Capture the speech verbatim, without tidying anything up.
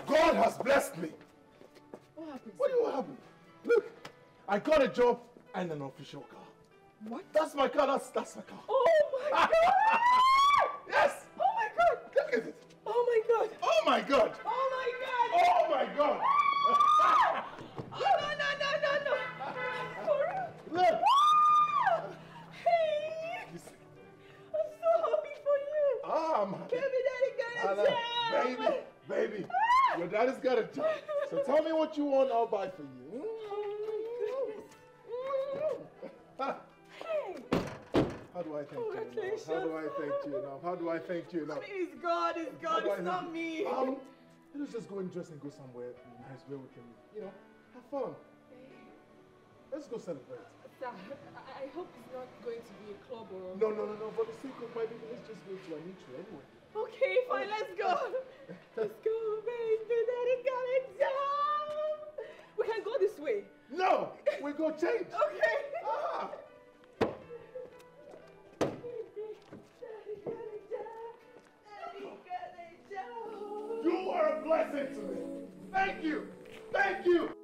God has blessed me. What happened? What do you happen? Look, I got a job and an official car. What? That's my car. That's that's my car. Oh my God! Yes. Oh my God! Look at it. Oh my God! Oh my God. Oh my God! Oh my God. Oh no no no no no! For real? Look. Hey! You see? I'm so happy for you. Ah, I'm happy. Baby daddy got a I job. know. Baby, baby, your daddy's got a job. So tell me what you want, I'll buy for you. Oh my goodness. Hey! How do I thank you now? Congratulations. How do I thank you now? How do I thank you now? It's God, it's How God, do I it's thank not you? me. Um, let's just go and dress and go somewhere nice where we can, you know, have fun. Let's go celebrate. Sir, I, I hope it's not going to be a club or... No, no, no, no. For the sake of my baby, let's just go to Anitra anyway. Okay, fine, let's go. Let's go, baby. Daddy got a job. We can go this way. No, we go change. Okay. Ah. Daddy got a job. Daddy got a job. You are a blessing to me. Thank you. Thank you.